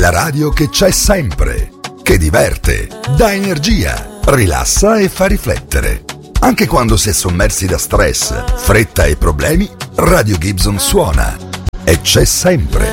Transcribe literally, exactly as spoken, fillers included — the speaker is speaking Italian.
la radio che c'è sempre, che diverte, dà energia, rilassa e fa riflettere. Anche quando si è sommersi da stress, fretta e problemi, Radio Gibson suona e c'è sempre.